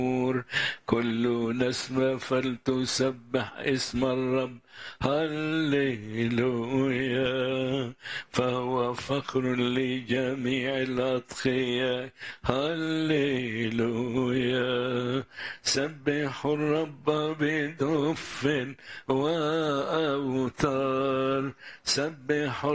كل نسمة فلتسبح اسم الرب. هللويا، فهو فخر لجميع الأتقياء. هللويا، سبحوا الرب بدف وأوتار. سبحوا